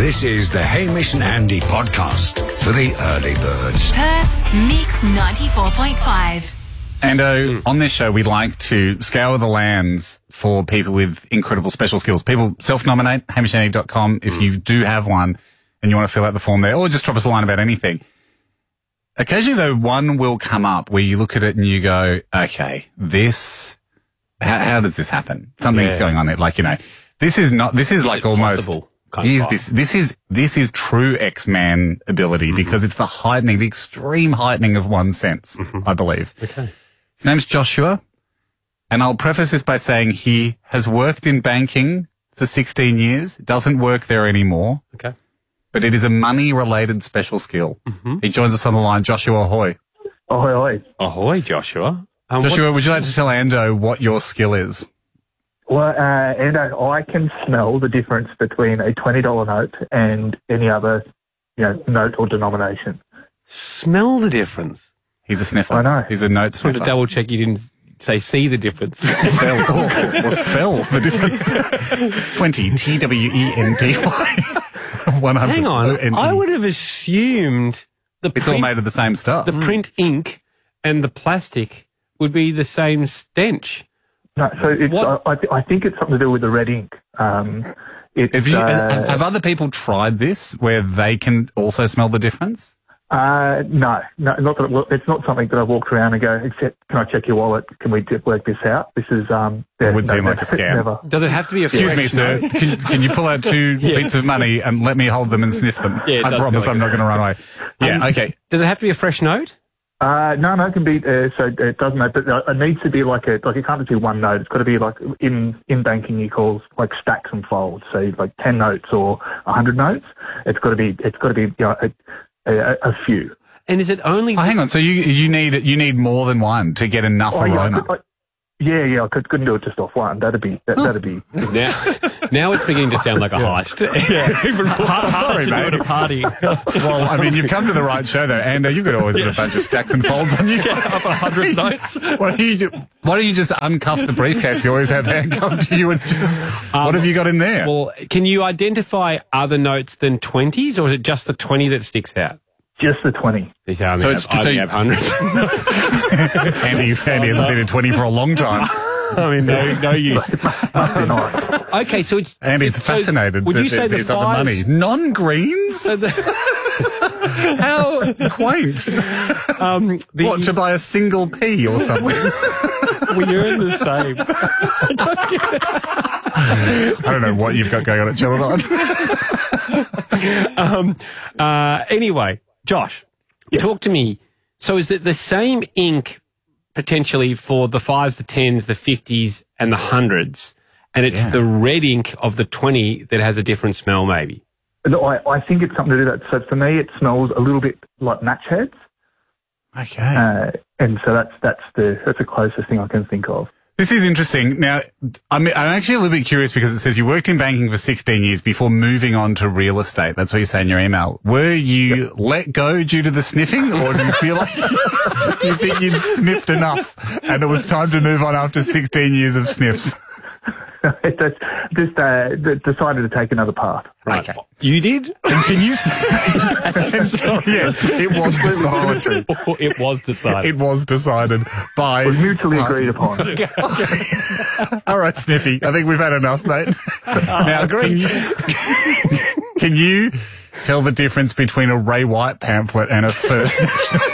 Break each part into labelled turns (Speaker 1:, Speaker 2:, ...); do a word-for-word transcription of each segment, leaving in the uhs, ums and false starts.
Speaker 1: This is the Hamish and Andy podcast for the early birds.
Speaker 2: Perth's Mix ninety-four point five.
Speaker 3: Ando, mm. on this show, we like to scour the lands for people with incredible special skills. People self-nominate, hamish andy dot com, if mm. you do have one and you want to fill out the form there, or just drop us a line about anything. Occasionally, though, one will come up where you look at it and you go, okay, this, how, how does this happen? Something's yeah. going on there. Like, you know, this is not, this is, is like almost, is this, this is, this is true X-Man ability mm-hmm. because it's the heightening, the extreme heightening of one sense, mm-hmm. I believe.
Speaker 4: Okay.
Speaker 3: His name's Joshua, and I'll preface this by saying he has worked in banking for sixteen years, doesn't work there anymore.
Speaker 4: Okay.
Speaker 3: But it is a money-related special skill.
Speaker 4: Mm-hmm.
Speaker 3: He joins us on the line. Joshua, ahoy.
Speaker 5: Ahoy, ahoy.
Speaker 4: Ahoy, Joshua. Um,
Speaker 3: Joshua,
Speaker 4: what...
Speaker 3: would you like to tell Ando what your skill is?
Speaker 5: Well, uh, Ando, I can smell the difference between a twenty dollar note and any other, you know, note or denomination.
Speaker 4: Smell the difference?
Speaker 3: He's a sniffer.
Speaker 5: I know.
Speaker 3: He's a note sniffer.
Speaker 4: I want to double check you didn't say see the difference.
Speaker 3: Spell. or, or spell the difference. twenty, T W E N D Y. one hundred.
Speaker 4: Hang on. I would have assumed the
Speaker 3: It's
Speaker 4: print,
Speaker 3: all made of the same stuff.
Speaker 4: the print ink and the plastic would be the same stench.
Speaker 5: No, so it's, I, I, th- I think it's something to do with the red ink. Um, it's,
Speaker 3: have, you,
Speaker 5: uh,
Speaker 3: have other people tried this where they can also smell the difference?
Speaker 5: Uh, no, no, not that it, it's not something that I walked around and go, except, can I check your wallet? Can we work this out? This is, um, yeah,
Speaker 3: it would
Speaker 5: no,
Speaker 3: seem like
Speaker 5: never,
Speaker 3: a scam.
Speaker 5: Never.
Speaker 4: Does it have to be a
Speaker 3: Excuse me, sir.
Speaker 4: note?
Speaker 3: Can, can you pull out two
Speaker 4: Yeah.
Speaker 3: bits of money and let me hold them and sniff them?
Speaker 4: Yeah, it
Speaker 3: I
Speaker 4: does
Speaker 3: promise
Speaker 4: feel
Speaker 3: I'm
Speaker 4: like
Speaker 3: not going to run away. Yeah,
Speaker 4: Um,
Speaker 3: okay.
Speaker 4: Does it have to be a fresh note?
Speaker 5: Uh, no, no, it can be, uh, so it doesn't know, but it needs to be like a, like it can't just be one note. It's got to be like, in, in banking you call like stacks and folds. So like ten notes or a hundred notes. It's got to be, it's got to be, you know, a, a, a few.
Speaker 4: And is it only...
Speaker 3: Oh, hang on. So you you need you need more than one to get enough
Speaker 5: Oh, yeah, I
Speaker 3: aroma.
Speaker 5: could, I, yeah, yeah, I could, couldn't do it just off one. That'd be, that, that'd be.
Speaker 4: Now, now it's beginning to sound like a heist. Yeah. Even more
Speaker 3: Sorry, mate.
Speaker 4: at a party.
Speaker 3: Well, I mean, you've come to the right show, though, and uh, you've got always got a bunch of stacks and folds on you.
Speaker 4: Up a hundred notes.
Speaker 3: Why don't you just, why don't you just uncuff the briefcase you always have handcuffed to you and just
Speaker 4: Um,
Speaker 3: what have you got in there?
Speaker 4: Well, can you identify other notes than twenties, or is it just the twenty that sticks out?
Speaker 5: Just the twenty.
Speaker 4: You say, I only
Speaker 3: So
Speaker 4: have,
Speaker 3: it's-
Speaker 4: I only
Speaker 3: so-
Speaker 4: have hundreds.
Speaker 3: Andy, Andy hasn't seen a twenty for a long time.
Speaker 4: I mean, no, no use.
Speaker 5: Must be nice.
Speaker 4: Okay, so it's...
Speaker 3: Andy's
Speaker 4: so
Speaker 3: fascinated.
Speaker 4: Would
Speaker 3: that
Speaker 4: you say the
Speaker 3: there's other money?
Speaker 4: fives...
Speaker 3: Non-greens?
Speaker 4: So the,
Speaker 3: How quaint.
Speaker 4: um, the,
Speaker 3: What, to buy a single pea or something?
Speaker 4: we earn the same.
Speaker 3: I don't know what you've got going on at Channel nine.
Speaker 4: um, uh, anyway, Josh,
Speaker 5: Yeah.
Speaker 4: talk to me. So is it the same ink potentially for the fives, the tens, the fifties, and the hundreds, and it's
Speaker 3: Yeah.
Speaker 4: the red ink of the twenty that has a different smell, maybe?
Speaker 5: No, I, I think it's something to do with that. So for me, it smells a little bit like match heads.
Speaker 3: Okay.
Speaker 5: Uh, and so that's, that's the, that's the closest thing I can think of.
Speaker 3: This is interesting. Now, I'm, I'm actually a little bit curious because it says you worked in banking for sixteen years before moving on to real estate. That's what you say in your email. Were you yep. let go due to the sniffing, or do you feel like do you think you'd sniffed enough and it was time to move on after sixteen years of sniffs?
Speaker 5: Just, just uh, decided to take another path.
Speaker 4: Right. Okay. You did?
Speaker 3: And can you say... yeah, it was decided.
Speaker 4: It was decided.
Speaker 3: It was decided by...
Speaker 5: It was mutually agreed upon.
Speaker 3: All right, Sniffy. I think we've had enough, mate. Now, can you, can you tell the difference between a Ray White pamphlet and a First National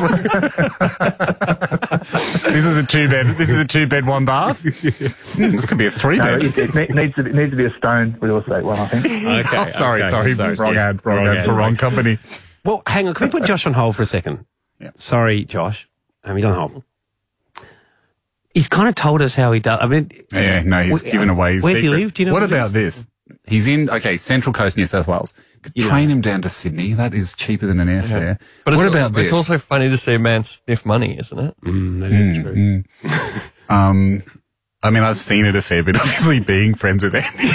Speaker 3: pamphlet? This is a two bed. This is a two bed, one bath. Mm, this could be a three
Speaker 5: No,
Speaker 3: bed.
Speaker 5: it, it ne- needs to be, needs to be a stone real estate one, I think.
Speaker 4: Okay.
Speaker 3: Oh, sorry,
Speaker 4: okay,
Speaker 3: sorry,
Speaker 4: sorry,
Speaker 3: wrong
Speaker 4: yes,
Speaker 3: ad, wrong,
Speaker 4: wrong
Speaker 3: ad,
Speaker 4: ad,
Speaker 3: for
Speaker 4: right.
Speaker 3: wrong company.
Speaker 4: Well, hang on. Can we put Josh on hold for a second?
Speaker 3: Yeah.
Speaker 4: Sorry, Josh. Um, he's on hold. He's kind of told us how he does. I mean,
Speaker 3: Yeah, no, he's
Speaker 4: wh-
Speaker 3: given away his
Speaker 4: Where's
Speaker 3: secret.
Speaker 4: he live? Do you know
Speaker 3: what
Speaker 4: where he
Speaker 3: about this? He's in, okay, Central Coast, New South Wales. Could
Speaker 4: You
Speaker 3: train
Speaker 4: know.
Speaker 3: him down to Sydney. That is cheaper than an airfare.
Speaker 6: But it's,
Speaker 3: what about this?
Speaker 6: It's also funny to see a man sniff money, isn't it?
Speaker 4: Mm, that is true.
Speaker 3: Um, I mean, I've seen it a fair bit, obviously being friends with Andy.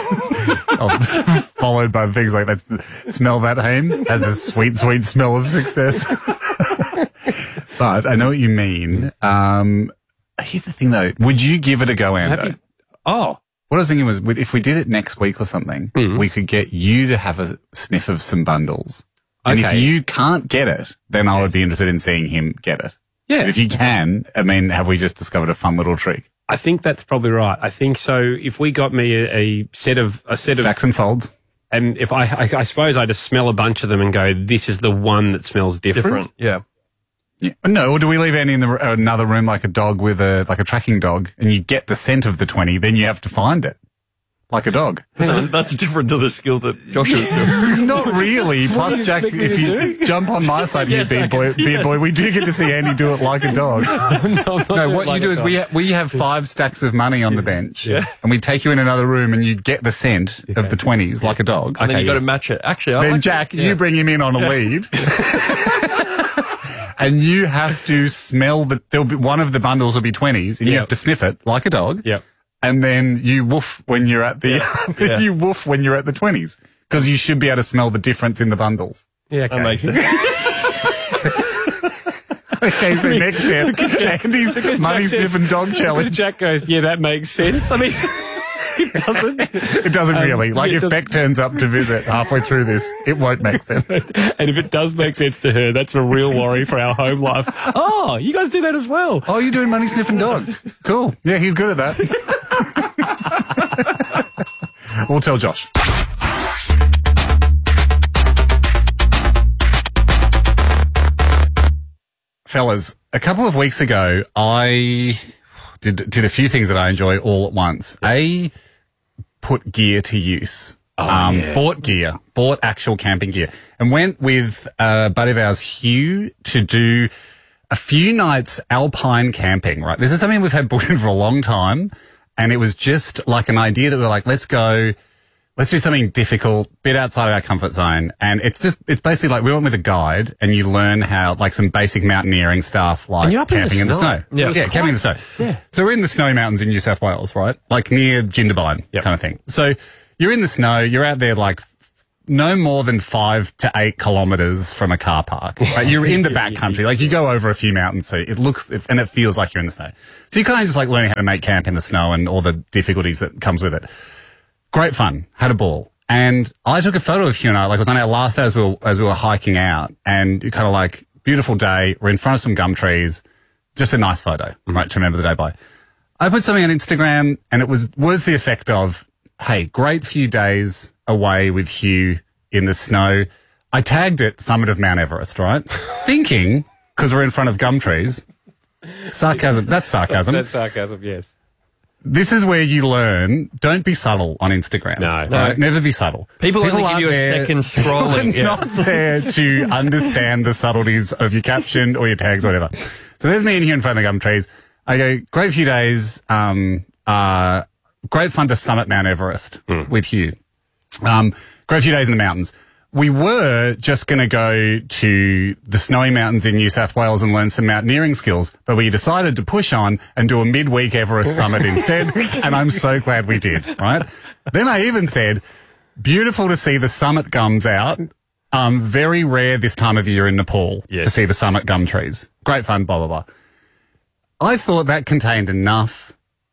Speaker 3: Followed by things like that. Smell that, Haim? Has a sweet, sweet smell of success. But I know what you mean. Um, here's the thing, though. Would you give it a go,
Speaker 4: Have
Speaker 3: Ando?
Speaker 4: you- Oh,
Speaker 3: What I was thinking was, if we did it next week or something,
Speaker 4: Mm.
Speaker 3: we could get you to have a sniff of some bundles. And if
Speaker 4: Okay.
Speaker 3: you can't get it, then I would be interested in seeing him get it.
Speaker 4: Yeah.
Speaker 3: But if you can, I mean, have we just discovered a fun little trick?
Speaker 4: I think that's probably right. I think so. If we got me a, a set of a set
Speaker 3: Stacks
Speaker 4: of,
Speaker 3: and folds.
Speaker 4: and if I, I, I suppose I just smell a bunch of them and go, this is the one that smells different.
Speaker 6: Different. Yeah.
Speaker 3: Yeah. No, or do we leave Andy in the, another room like a dog with a, like a tracking dog, and you get the scent of the twenty, then you have to find it. Like a dog.
Speaker 6: That's different to the skill that Josh is doing.
Speaker 3: Not really. Plus, Jack,
Speaker 4: expect me
Speaker 3: if
Speaker 4: to
Speaker 3: you jump on my side,
Speaker 6: Yes,
Speaker 3: you
Speaker 6: I
Speaker 3: beard boy,
Speaker 6: can.
Speaker 3: beard boy, we do get to see Andy do it like a dog. No, what you do is we ha- we have five stacks of money on the bench,
Speaker 4: Yeah.
Speaker 3: and we take you in another room, and you get the scent of the twenties like a dog.
Speaker 6: And then
Speaker 4: Okay,
Speaker 6: you got to
Speaker 4: yeah.
Speaker 6: match it. Actually, I
Speaker 3: Then
Speaker 6: like
Speaker 3: Jack,
Speaker 6: yeah.
Speaker 3: you bring him in on a lead, and you have to smell the. There'll be one of the bundles will be twenties, and you
Speaker 4: Yep.
Speaker 3: have to sniff it like a dog.
Speaker 4: Yep.
Speaker 3: And then you woof when you're at the.
Speaker 6: Yeah.
Speaker 3: you woof when you're at the twenties because you should be able to smell the difference in the bundles.
Speaker 4: Yeah, okay.
Speaker 6: That makes sense.
Speaker 3: Okay, so next step, Andy's money
Speaker 4: Jack says-
Speaker 3: sniffing dog
Speaker 4: Because
Speaker 3: challenge.
Speaker 4: Jack goes, yeah, that makes sense. I mean, it doesn't.
Speaker 3: It doesn't
Speaker 4: Um,
Speaker 3: really. Like
Speaker 4: it
Speaker 3: if
Speaker 4: doesn't-
Speaker 3: Beck turns up to visit halfway through this, it won't make sense.
Speaker 4: And if it does make sense to her, that's a real worry for our home life. Oh, you guys do that as well.
Speaker 3: Oh, you're doing money sniffing dog. Cool. Yeah, he's good at that. We'll tell Josh. Fellas, a couple of weeks ago, I did did a few things that I enjoy all at once. A, put gear to use. um, Bought gear, bought actual camping gear, and went with a buddy of ours, Hugh, to do a few nights alpine camping, right? This is something we've had booked in for a long time, and it was just like an idea that we were like, let's go, let's do something difficult, bit outside of our comfort zone. And it's just, it's basically like we went with a guide and you learn how, like some basic mountaineering stuff, like
Speaker 4: And you're up in the
Speaker 3: camping in the
Speaker 4: snow.
Speaker 3: snow.
Speaker 6: Yeah.
Speaker 3: Yeah, camping in the snow.
Speaker 4: Yeah.
Speaker 3: So we're in the snowy mountains in New South Wales, right? Like near Jindabyne
Speaker 4: Yep.
Speaker 3: kind of thing. So you're in the snow, you're out there like no more than five to eight kilometers from a car park. Right? You're in the back country. Like you go over a few mountains, so it looks, and it feels like you're in the snow. So you kind of just like learning how to make camp in the snow and all the difficulties that comes with it. Great fun. Had a ball. And I took a photo of Hugh and I, like it was on our last day as we were, as we were hiking out, and kind of like beautiful day. We're in front of some gum trees. Just a nice photo, right, to remember the day by. I put something on Instagram and it was, was the effect of, hey, great few days away with Hugh in the snow. I tagged it summit of Mount Everest, right? Thinking, because we're in front of gum trees, sarcasm, that's sarcasm.
Speaker 4: That's sarcasm, yes.
Speaker 3: This is where you learn, don't be subtle on Instagram.
Speaker 4: No.
Speaker 3: Right? Never be subtle.
Speaker 6: People only give
Speaker 3: aren't
Speaker 6: you a
Speaker 3: there-
Speaker 6: second scrolling,
Speaker 3: People are
Speaker 6: yeah.
Speaker 3: not there to understand the subtleties of your caption or your tags or whatever. So there's me in here in front of the gum trees. I go, great few days, um, uh, great fun to summit Mount Everest with Hugh. Um, great few days in the mountains. We were just going to go to the snowy mountains in New South Wales and learn some mountaineering skills, but we decided to push on and do a midweek Everest summit instead, and I'm so glad we did, right? Then I even said, beautiful to see the summit gums out. Um, very rare this time of year in Nepal
Speaker 4: Yes.
Speaker 3: to see the summit gum trees. Great fun, blah, blah, blah. I thought that contained enough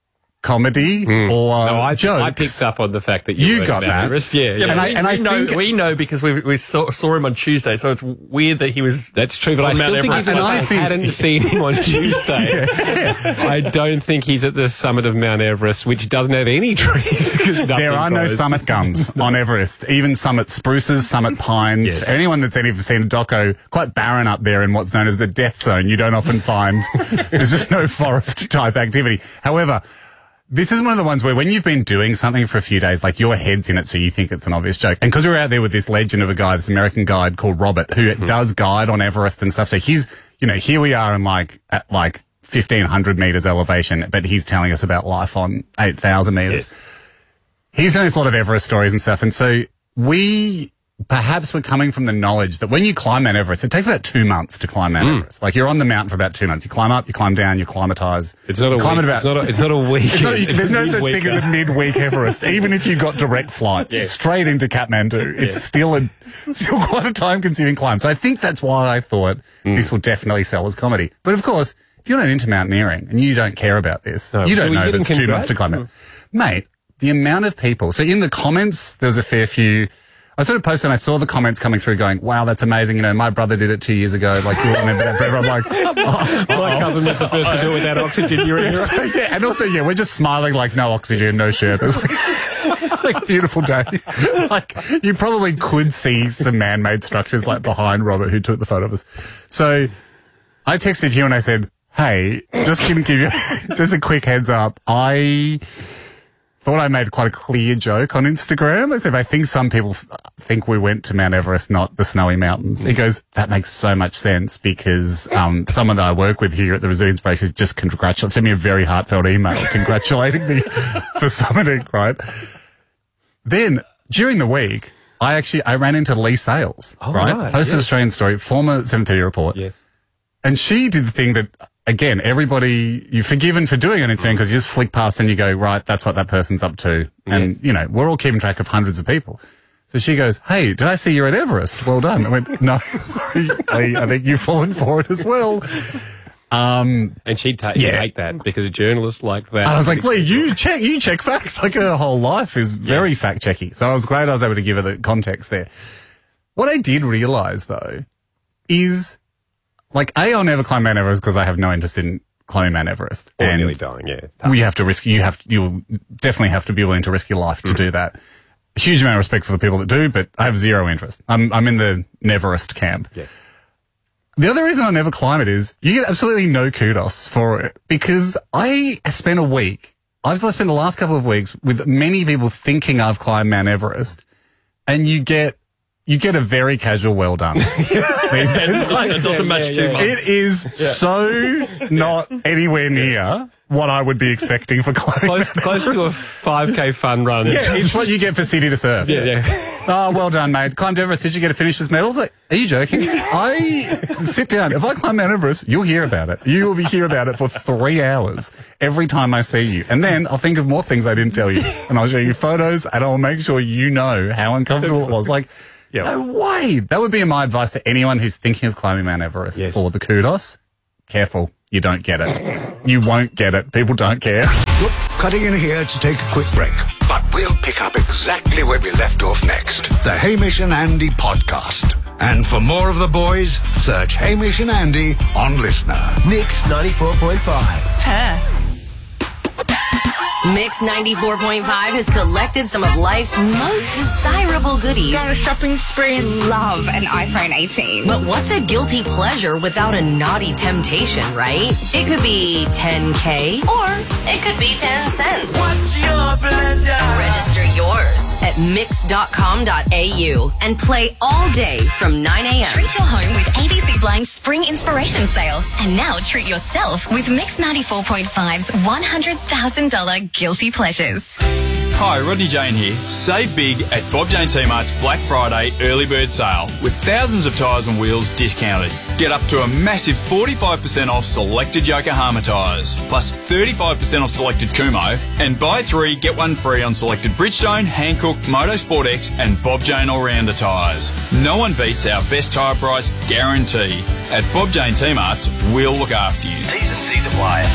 Speaker 3: comedy or
Speaker 4: No, I,
Speaker 3: jokes.
Speaker 4: I picked up on the fact that you,
Speaker 3: You
Speaker 4: were
Speaker 3: got
Speaker 4: Mount
Speaker 3: that.
Speaker 4: Everest. Yeah, yeah.
Speaker 6: Yeah,
Speaker 3: And
Speaker 6: but
Speaker 3: I-
Speaker 6: we,
Speaker 3: and I
Speaker 6: we know,
Speaker 3: think-
Speaker 6: we know because we we saw, saw him on Tuesday, so it's weird that he was.
Speaker 4: That's true, but I
Speaker 6: on
Speaker 4: still
Speaker 6: Mount
Speaker 4: think he's
Speaker 6: Everest.
Speaker 4: at,
Speaker 3: And I
Speaker 4: I
Speaker 3: think-
Speaker 4: hadn't seen him on Tuesday. I don't think he's at the summit of Mount Everest, which doesn't have any trees. 'cause nothing
Speaker 3: There are no
Speaker 4: grows.
Speaker 3: summit gums on Everest, even summit spruces, summit pines.
Speaker 4: Yes.
Speaker 3: For anyone that's ever seen a doco, quite barren up there in what's known as the death zone. You don't often find, there's just no forest type activity. However, this is one of the ones where when you've been doing something for a few days, like your head's in it, so you think it's an obvious joke. And because we were out there with this legend of a guy, this American guide called Robert, who does guide on Everest and stuff. So he's, you know, here we are in like, at like fifteen hundred meters elevation, but he's telling us about life on eight thousand meters. He's telling us a lot of Everest stories and stuff. And so we perhaps were coming from the knowledge that when you climb Mount Everest, it takes about two months to climb Mount Everest. Like you're on the mountain for about two months. You climb up, you climb down, you climatize.
Speaker 4: It's not a
Speaker 3: You climb
Speaker 4: week.
Speaker 3: at about,
Speaker 4: It's not a, it's not a week.
Speaker 3: it's not- there's no such thing as a midweek Everest. Even if you got direct flights straight into Kathmandu, it's still a still quite a time-consuming climb. So I think that's why I thought this will definitely sell as comedy. But of course, if you're not into mountaineering and you don't care about this,
Speaker 4: No,
Speaker 3: you
Speaker 4: so
Speaker 3: don't
Speaker 4: we
Speaker 3: know
Speaker 4: didn't
Speaker 3: that it's two
Speaker 4: congrats?
Speaker 3: months to climb it, mate. the amount of people. So in the comments, there's a fair few. I sort of posted and I saw the comments coming through going, wow, that's amazing. You know, my brother did it two years ago. Like, you'll remember that forever. I'm like, oh,
Speaker 4: My cousin was the first to do it without oxygen. You're in
Speaker 3: so, yeah, and also, yeah, we're just smiling like no oxygen, no shirt. It's like, like beautiful day. Like, you probably could see some man-made structures like behind Robert who took the photo of us. So I texted you and I said, hey, just to give you just a quick heads up. I thought I made quite a clear joke on Instagram. I said, I think some people f- think we went to Mount Everest, not the snowy mountains. He goes, that makes so much sense because um, someone that I work with here at the Resilience Inspiration just congratulated, sent me a very heartfelt email congratulating me for summiting, right? Then during the week, I actually, I ran into Lee Sales,
Speaker 4: Oh,
Speaker 3: right?
Speaker 4: right,
Speaker 3: Host of
Speaker 4: yes.
Speaker 3: Australian Story, former seven thirty Report.
Speaker 4: Yes.
Speaker 3: And she did the thing that, again, everybody, you're forgiven for doing on Instagram because you just flick past and you go, right, that's what that person's up to. And,
Speaker 4: Yes.
Speaker 3: you know, we're all keeping track of hundreds of people. So she goes, hey, did I see you're at Everest? Well done. I went, no, sorry, Lee, I think you've fallen for it as well. Um,
Speaker 4: And she'd ta-
Speaker 3: Yeah.
Speaker 4: take that because a journalist like that.
Speaker 3: I was like, Lee, you check, you check facts. Like her whole life is very fact checky. So I was glad I was able to give her the context there. What I did realize though is like, A, I'll never climb Mount Everest because I have no interest in climbing Mount Everest.
Speaker 4: Or
Speaker 3: and
Speaker 4: nearly dying, yeah. it's tough.
Speaker 3: we have to risk, you have, you'll definitely have to be willing to risk your life to do that. A huge amount of respect for the people that do, but I have zero interest. I'm, I'm in the Neverest camp.
Speaker 4: Yeah.
Speaker 3: The other reason I never climb it is you get absolutely no kudos for it because I spent a week, I've spent the last couple of weeks with many people thinking I've climbed Mount Everest and you get, you get a very casual well done. These days. Like,
Speaker 6: It doesn't match two months.
Speaker 3: it is so not anywhere near what I would be expecting for climbing.
Speaker 4: Close, close to a five K fun run.
Speaker 3: Yeah, it's what you get for City to Surf.
Speaker 4: Yeah, yeah.
Speaker 3: Oh, well done, mate. Climbed Everest. Did you get a finisher's medal? Like, are you joking? I sit down. If I climb Mount Everest, you'll hear about it. You will be hear about it for three hours every time I see you. And then I'll think of more things I didn't tell you. And I'll show you photos and I'll make sure you know how uncomfortable it was. Like,
Speaker 4: Yeah.
Speaker 3: no way. That would be my advice to anyone who's thinking of climbing Mount Everest
Speaker 4: Yes.
Speaker 3: for the kudos. Careful. You don't get it. You won't get it. People don't care.
Speaker 1: Cutting in here to take a quick break, but we'll pick up exactly where we left off next. The Hamish and Andy podcast. And for more of the boys, search Hamish and Andy on Listener.
Speaker 7: Mix ninety-four point five.
Speaker 2: Perth.
Speaker 8: Mix ninety-four point five has collected some of life's most desirable goodies.
Speaker 9: Go on a shopping spree and love an iPhone eighteen.
Speaker 8: But what's a guilty pleasure without a naughty temptation, right? It could be ten K or it could be ten cents.
Speaker 7: What's your pleasure?
Speaker 8: Register yours at mix dot com dot a u and play all day from nine a.m.
Speaker 2: Treat your home with A B C Blind's Spring Inspiration Sale. And now treat yourself with Mix ninety-four point five's one hundred thousand dollars Guilty Pleasures.
Speaker 10: Hi, Rodney Jane here. Save big at Bob Jane T-Mart's Black Friday early bird sale with thousands of tyres and wheels discounted. Get up to a massive forty-five percent off selected Yokohama tyres, plus thirty-five percent off selected Kumo, and buy three, get one free on selected Bridgestone, Hankook, Motorsport X and Bob Jane All-Rounder tyres. No one beats our best tyre price guarantee. At Bob Jane T-Mart's, we'll look after you. T's and C's apply.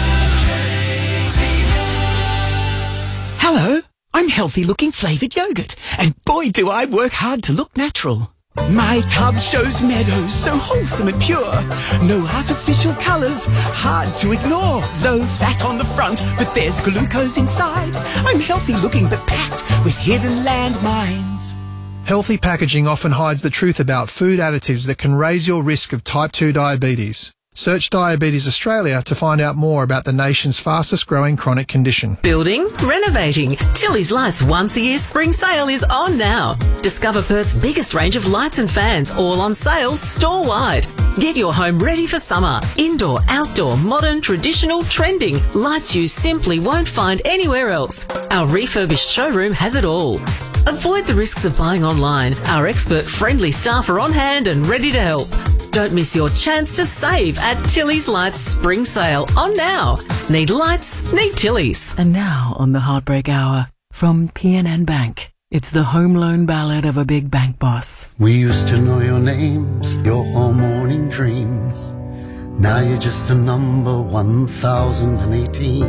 Speaker 7: Hello, I'm Healthy Looking Flavoured Yogurt, and boy do I work hard to look natural. My tub shows meadows so wholesome and pure. No artificial colours, hard to ignore. Low fat on the front, but there's glucose inside. I'm healthy looking but packed with hidden landmines.
Speaker 11: Healthy packaging often hides the truth about food additives that can raise your risk of type two diabetes. Search Diabetes Australia to find out more about the nation's fastest growing chronic condition.
Speaker 12: Building? Renovating? Tilly's Lights once a year spring sale is on now. Discover Perth's biggest range of lights and fans, all on sale store-wide. Get your home ready for summer. Indoor, outdoor, modern, traditional, trending. Lights you simply won't find anywhere else. Our refurbished showroom has it all. Avoid the risks of buying online. Our expert-friendly staff are on hand and ready to help. Don't miss your chance to save at Tilly's Lights Spring Sale on now. Need lights? Need Tilly's.
Speaker 13: And now on the Heartbreak Hour from P N N Bank. It's the home loan ballad of a big bank boss.
Speaker 14: We used to know your names, your whole morning dreams. Now you're just a number one thousand eighteen.